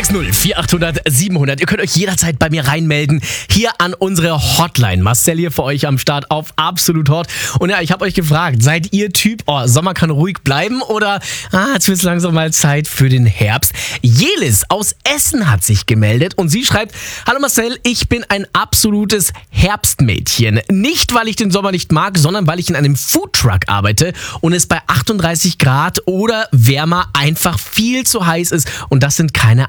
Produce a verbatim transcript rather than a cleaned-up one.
sechs null vier acht null null sieben null null. Ihr könnt euch jederzeit bei mir reinmelden. Hier an unsere Hotline. Marcel hier für euch am Start auf Absolut Hot. Und ja, ich habe euch gefragt, seid ihr Typ, oh, Sommer kann ruhig bleiben oder ah, jetzt wird es langsam mal Zeit für den Herbst? Jelis aus Essen hat sich gemeldet und sie schreibt: Hallo Marcel, ich bin ein absolutes Herbstmädchen. Nicht, weil ich den Sommer nicht mag, sondern weil ich in einem Foodtruck arbeite und es bei achtunddreißig Grad oder wärmer einfach viel zu heiß ist und das sind keine